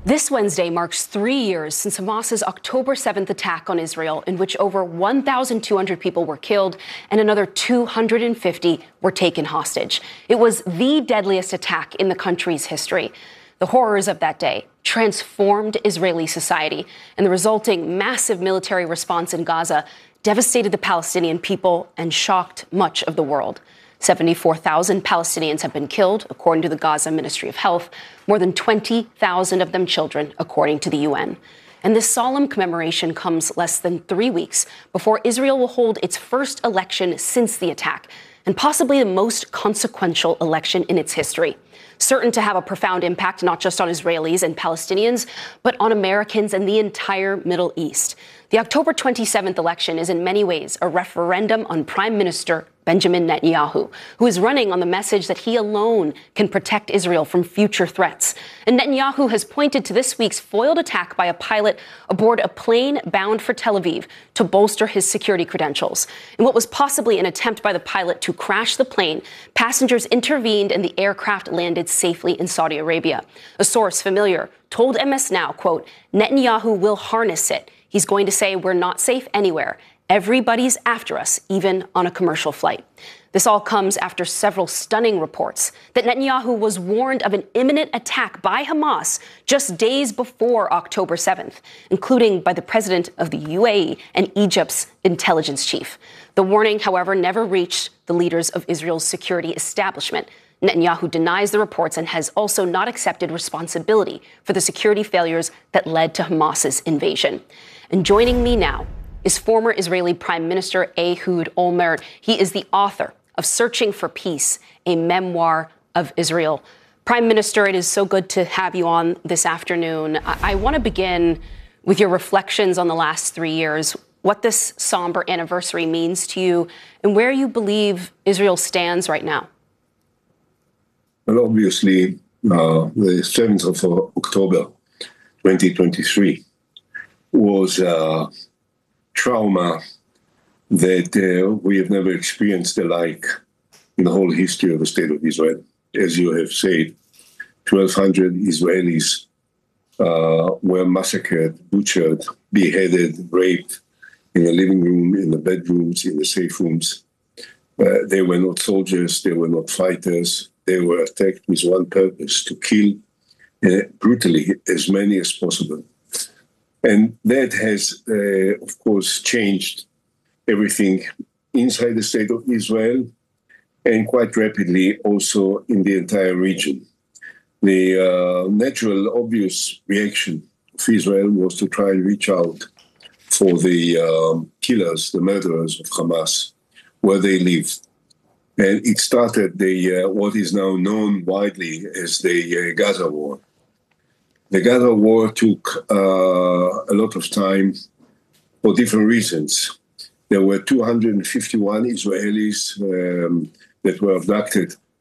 This Wednesday marks 3 years since Hamas's October 7th attack on Israel, in which over 1,200 people were killed and another 250 were taken hostage. It was the deadliest attack in the country's history. The horrors of that day transformed Israeli society, and the resulting massive military response in Gaza devastated the Palestinian people and shocked much of the world. 74,000 Palestinians have been killed, according to the Gaza Ministry of Health, more than 20,000 of them children, according to the UN. And this solemn commemoration comes less than 3 weeks before Israel will hold its first election since the attack, and possibly the most consequential election in its history, certain to have a profound impact not just on Israelis and Palestinians, but on Americans and the entire Middle East. The October 27th election is in many ways a referendum on Prime Minister Benjamin Netanyahu, who is running on the message that he alone can protect Israel from future threats. And Netanyahu has pointed to this week's foiled attack by a pilot aboard a plane bound for Tel Aviv to bolster his security credentials. In what was possibly an attempt by the pilot to crash the plane, passengers intervened and the aircraft landed safely in Saudi Arabia. A source familiar told MS Now, quote, "Netanyahu will harness it. He's going to say we're not safe anywhere. Everybody's after us, even on a commercial flight." This all comes after several stunning reports that Netanyahu was warned of an imminent attack by Hamas just days before October 7th, including by the president of the UAE and Egypt's intelligence chief. The warning, however, never reached the leaders of Israel's security establishment. Netanyahu denies the reports and has also not accepted responsibility for the security failures that led to Hamas's invasion. And joining me now is former Israeli Prime Minister Ehud Olmert. He is the author of Searching for Peace, a memoir of Israel. Prime Minister, it is so good to have you on this afternoon. I want to begin with your reflections on the last 3 years, what this somber anniversary means to you, and where you believe Israel stands right now. Well, obviously, the 7th of October 2023 was trauma that we have never experienced the like in the whole history of the State of Israel. As you have said, 1,200 Israelis were massacred, butchered, beheaded, raped in the living room, in the bedrooms, in the safe rooms. They were not soldiers, they were not fighters. They were attacked with one purpose: to kill brutally as many as possible. And that has, of course, changed everything inside the State of Israel and quite rapidly also in the entire region. The natural, obvious reaction of Israel was to try and reach out for the killers, the murderers of Hamas, where they lived. And it started what is now known widely as the Gaza War. The Gaza War took a lot of time for different reasons. There were 251 Israelis that were abducted